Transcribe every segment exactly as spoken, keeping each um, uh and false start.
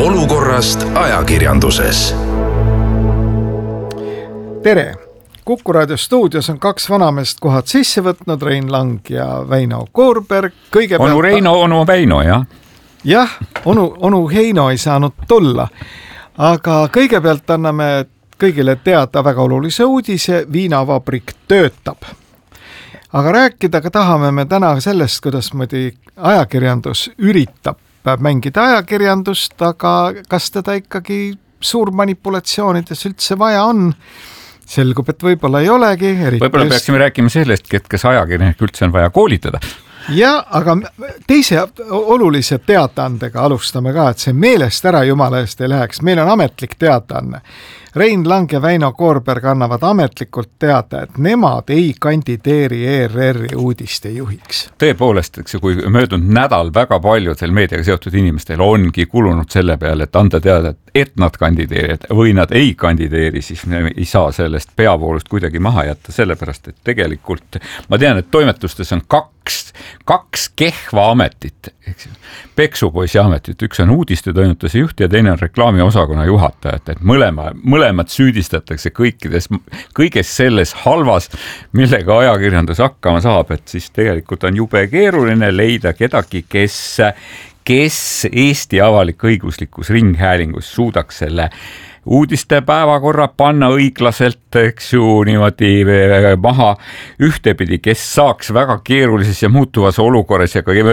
olukorrast ajakirjanduses. Tere! Kuku Raadio stuudios on kaks vanameest kohad sisse võtnud, Rein Lang ja Väino Koorberg. Kõigepealt... Onu Reino, onu Väino, jah? Jah, onu, onu Heino ei saanud tulla. Aga kõigepealt anname kõigile teada väga olulise uudise, viinavabrik töötab. Aga rääkida ka tahame me täna sellest, kuidas mõdi ajakirjandus üritab mängida ajakirjandust, aga kas teda ikkagi suur manipulatsioonides üldse vaja on? Selgub, et võib-olla ei olegi. Võib-olla peaksime rääkima sellestki, et kas ajakirjanik üldse on vaja koolitada. Ja, aga teise olulise teataandega alustame ka, et see meelest ära jumala eest ei läheks. Meil on ametlik teataanne. Rein Lang ja Väino Koorberg annavad ametlikult teada, et nemad ei kandideeri E R R-i uudiste juhiks. Tõepoolest, eks, kui möödunud nädal väga paljudel meediaga seotud inimestel ongi kulunud selle peale, et anda teada, et nad kandideerivad või nad ei kandideeri, siis me ei saa sellest peavoolust kuidagi maha jätta, sellepärast, et tegelikult ma tean, et toimetustes on kaks, kaks kehva ametit, eks, peksupoisi ametit, üks on uudiste toimetuse juht ja teine on reklaamiosakonna juhatajat, et mõlema, mõlemad süüdistatakse kõikides, kõiges selles halvas, millega ajakirjandus hakkama saab, et siis tegelikult on jube keeruline leida kedagi, kes kes Eesti avalik-õiguslikus ringhäälingus suudaks selle uudiste päevakorra panna õiglaselt, eks ju, niimoodi maha ühtepidi, kes saaks väga keerulises ja muutuvas olukorras ja ka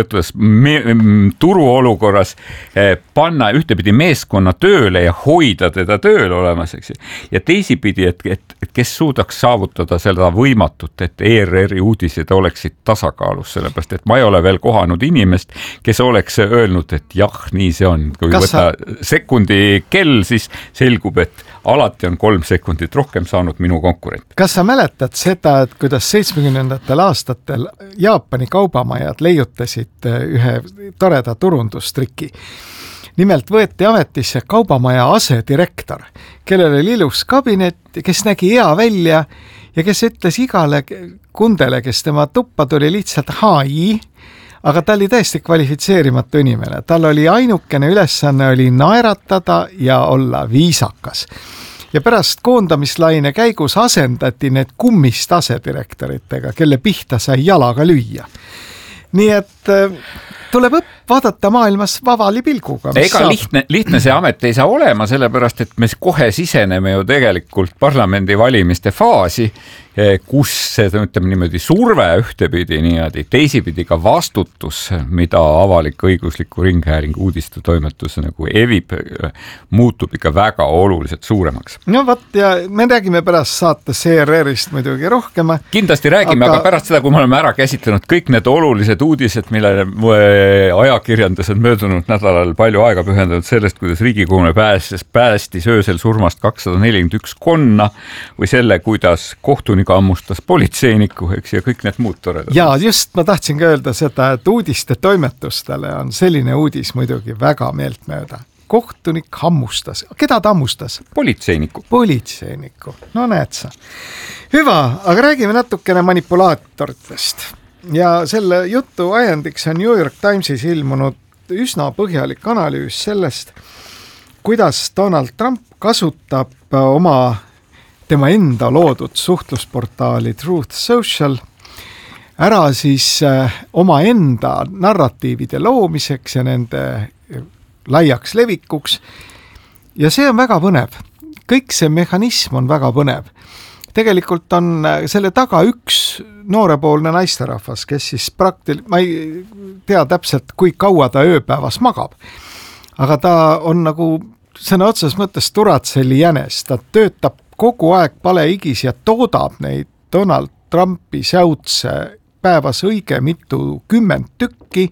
turu olukorras panna ühtepidi meeskonna tööle ja hoida teda tööl olemas, eks ju. Ja teisipidi, et, et, et kes suudaks saavutada seda võimatut, et E R R-i uudised oleksid tasakaalus, sellepärast, et ma ei ole veel kohanud inimest, kes oleks öelnud, et jah, nii see on. Kui kas võtta sa... sekundi kell, siis selgub, et alati on kolm sekundit rohkem saanud minu konkurent. Kas sa mäletad seda, et kuidas seitsmekümnendatel aastatel Jaapani kaubamajad leiutasid ühe toreda turundustriki? Nimelt võeti ametisse kaubamaja asedirektor, kellel oli ilus kabinet, kes nägi hea välja ja kes ütles igale kundele, kes tema tuppa tuli lihtsalt hai, aga ta oli täiesti kvalifitseerimatu inimene. Tal oli ainukene ülesanne oli naeratada ja olla viisakas. Ja pärast koondamislaine käigus asendati need kummist asedirektoritega, kelle pihta sai jalaga lüüa. Nii et tuleb õpp vaadata maailmas vavali pilguga. Ega lihtne, lihtne see amet ei saa olema, sellepärast, et me kohe siseneme ju tegelikult parlamendi valimiste faasi, kus see, ütleme niimoodi, surve ühtepidi niimoodi, teisipidi ka vastutus, mida avalik-õigusliku ringhäälingu uudiste toimetus nagu evib, muutub ikka väga oluliselt suuremaks. No võt, ja me räägime pärast saates E R R-ist muidugi rohkem. Kindlasti räägime, aga... aga pärast seda, kui me oleme ära käsitlenud kõik need olulised uudised, mille ajakirjandus on möödunud nädalal palju aega pühendanud sellest, kuidas Riigikogu päästis, päästis öösel surmast kakssada nelikümmend üks konna või selle, kuidas kohtunik ammustas politseiniku, eks, ja kõik need muud toredad. Ja just ma tahtsin ka öelda seda, et uudiste toimetustele on selline uudis muidugi väga meeltmööda. Kohtunik hammustas. Keda ta hammustas? Politseiniku. Politseiniku. No näed sa. Hüva, aga räägime natukene manipulaatoritest. Ja selle jutu ajendiks on New York Timesis ilmunud üsna põhjalik analüüs sellest, kuidas Donald Trump kasutab oma tema enda loodud suhtlusportaali Truth Social ära siis oma enda narratiivide loomiseks ja nende laiaks levikuks. Ja see on väga põnev. Kõik see mehhanism on väga põnev. Tegelikult on selle taga üks noorepoolne naisterahvas, kes siis praktil-, ma ei tea täpselt, kui kaua ta ööpäevas magab. Aga ta on nagu sõna otsas mõttes Turatselli jänes. Ta töötab kogu aeg paleigis ja toodab neid Donald Trumpi säutse päevas õige mitu kümmend tükki.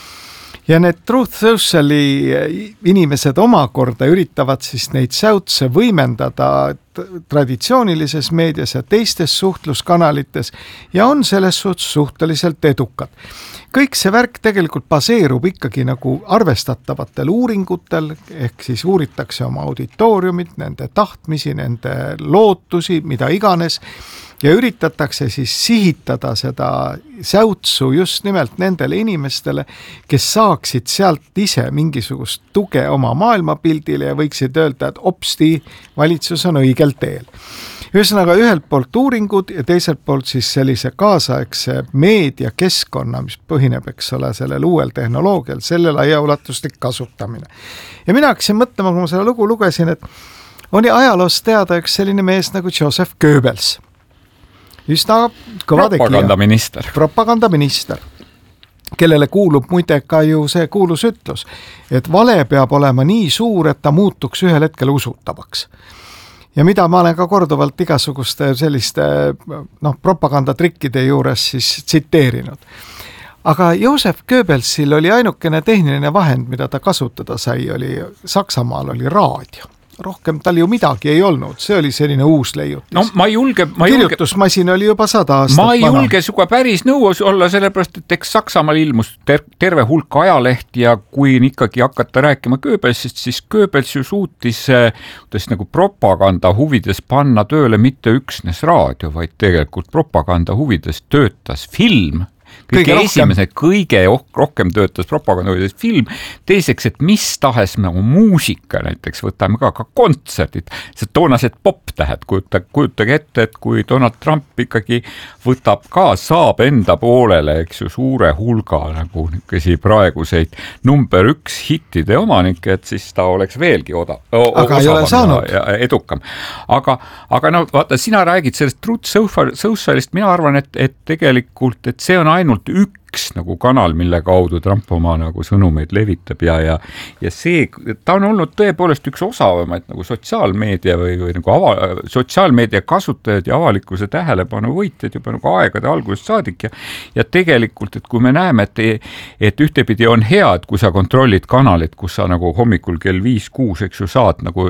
Ja need Truth Sociali inimesed omakorda üritavad siis neid säutse võimendada traditsioonilises meedias ja teistes suhtluskanalites ja on selles suhtes suhteliselt edukad. Kõik see värk tegelikult baseerub ikkagi nagu arvestatavatel uuringutel, ehk siis uuritakse oma auditooriumit, nende tahtmisi, nende lootusi, mida iganes, ja üritatakse siis sihitada seda säutsu just nimelt nendele inimestele, kes saaksid sealt ise mingisugust tuge oma maailmapildile ja võiksid öelda, et opsti, valitsus on õigel teel. Ühesõnaga ühelt poolt uuringud ja teiselt poolt siis sellise kaasaegse meediakeskkonna, mis põhineb, eks ole, sellel uuel tehnoloogial, selle laiaulatuslik kasutamine. Ja mina hakkasin mõtlema, kui ma selle lugu lugesin, et oli ajaloos teada üks selline mees nagu Joseph Goebbels. Üsna kõva tegija. Propagandaminister. Propagandaminister, kellele kuulub muide ka ju see kuulus ütlus, et vale peab olema nii suur, et ta muutuks ühel hetkel usutavaks. Ja mida ma olen ka korduvalt igasuguste selliste noh, propagandatrikkide juures siis tsiteerinud. Aga Joseph Goebbelsil oli ainukene tehniline vahend, mida ta kasutada sai, oli Saksamaal oli raadio. Rohkem tal ju midagi ei olnud, see oli selline uus leiutis. No ma ei julge... Ma kirjutusmasin oli juba sada aastat ma ei vana. Julge suga päris nõus olla, sellepärast, et eks Saksamaal ilmus ter- terve hulk ajalehti ja kui ikkagi hakata rääkima Goebbelsist, siis Goebbels ju suutis tõesti nagu propaganda huvides panna tööle mitte üksnes raadio, vaid tegelikult propaganda huvides töötas film. Kõige, kõige esimese, kõige rohkem töötas propagandahuvides film. Teiseks, et mis tahes nagu muusika, näiteks võtame ka, ka kontserdid, see toonased pop-tähed, kujutage, kujutage ette, et kui Donald Trump ikkagi võtab ka, saab enda poolele, eks ju, suure hulga nagu kõsi praeguseid number üks hittide omanikke, et siis ta oleks veelgi oda, o, aga ei ole saanud. Ja edukam. Aga, aga no vaata, sina räägid sellest Truth Socialist, mina arvan, et, et tegelikult, et see on ainult üks nagu kanal, mille kaudu Trump oma nagu sõnumeid levitab ja, ja, ja see, ta on olnud tõepoolest üks osavamaid nagu sotsiaalmeedia või, või nagu ava, sotsiaalmeedia kasutajad ja avalikkuse tähelepanu võitjad juba nagu aegade algusest saadik ja, ja tegelikult, et kui me näeme, et, et ühtepidi on hea, et kui sa kontrollid kanalit, kus sa nagu hommikul kell viis kuus, eks ju, saad nagu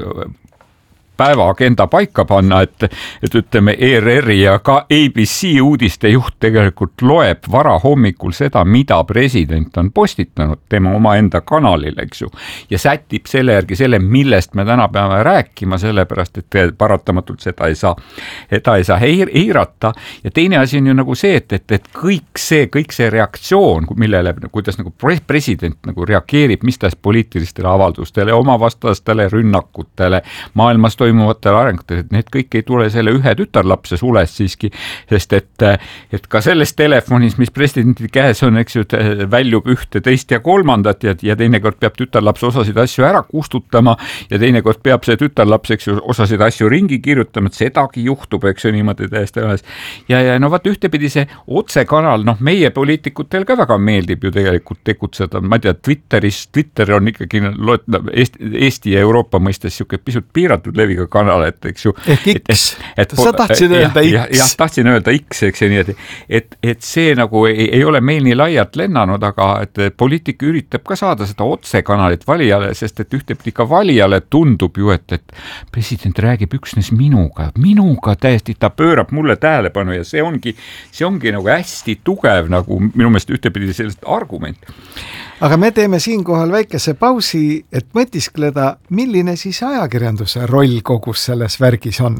päeva agenda paika panna, et, et ütleme E R R ja ka A B C uudiste juht tegelikult loeb vara hommikul seda, mida president on postitanud tema oma enda kanalil, eks ju, ja sätib selle järgi selle, millest me täna peame rääkima, sellepärast, et paratamatult seda ei saa, seda ei saa eirata. Ja teine asi on ju nagu see, et, et, et kõik see, kõik see reaktsioon, millele, kuidas nagu president nagu reageerib mis tahes poliitilistele avaldustele, oma vastastele rünnakutele, maailmas toimuvatele arengutele, et need kõik ei tule selle ühe tütarlapse sules siiski, sest et, et ka selles telefonis, mis presidendi käes on, eks ju, väljub ühte, teist ja kolmandat ja, ja teinekord peab tütarlaps osasid asju ära kustutama ja teinekord peab see tütarlaps, eks ju, osasid asju ringi kirjutama, et sedagi juhtub, eks ju, niimoodi täiesti ühes. Ja, ja no vaat ühtepidi see otsekanal, noh, meie poliitikutel ka väga meeldib ju tegelikult tegutseda, ma ei tea, Twitteris, Twitter on ikkagi Eesti, Eesti ja Euroopa mõistes siuke pisut piiratud levi kanal, et eks ju ehk X, et, et, sa tahtsid ja, öelda X jah, ja, tahtsin öelda X, eks ja nii, et, et, et see nagu ei, ei ole meil nii laialt lennanud, aga et poliitik üritab ka saada seda otsekanalit valijale, sest et ühtepidi ka valijale tundub ju, et, et president räägib üksnes minuga, minuga täiesti, ta pöörab mulle tähelepanu ja see ongi, see ongi nagu hästi tugev nagu minu meelest ühtepidi sellest argument. Aga me teeme siinkohal väikese pausi, et mõtiskleda, milline siis ajakirjanduse roll kogus selles värgis on.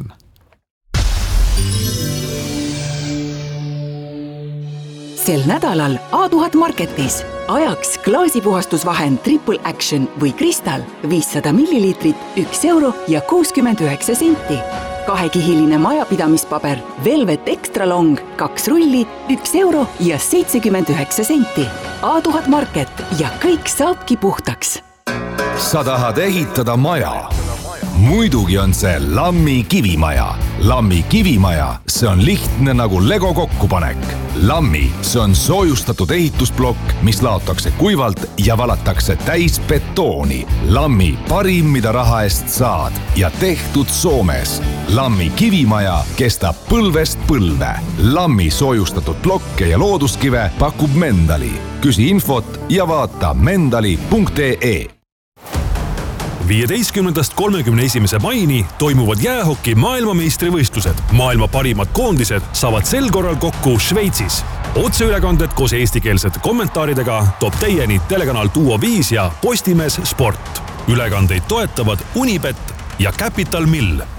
Sel nädalal A tuhat Marketis ajaks klaasipuhastusvahend Triple Action või Crystal viissada milliliitrit, üks euro ja kuuskümmend üheksa senti. Kahekihiline majapidamispaber Velvet Extra Long, kaks rulli, üks euro ja seitsekümmend üheksa senti. A tuhat Market ja kõik saabki puhtaks. Sa tahad ehitada maja? Muidugi on see Lammi kivimaja. Lammi kivimaja, see on lihtne nagu Lego kokkupanek. Lammi, see on soojustatud ehitusblokk, mis laotakse kuivalt ja valatakse täis betooni. Lammi parim, mida raha eest saad ja tehtud Soomes. Lammi kivimaja kestab põlvest põlve. Lammi soojustatud blokke ja looduskive pakub Mendali. Küsi infot ja vaata mendali punkt ee. viieteistkümnendast kolmekümne esimese maini toimuvad jäähoki maailmameistrivõistlused. Maailma parimad koondised saavad sel korral kokku Šveitsis. Otseülekanded koos eestikeelsete kommentaaridega toob teieni telekanal Duo viis ja Postimees Sport. Ülekandeid toetavad Unibet ja Capital Mill.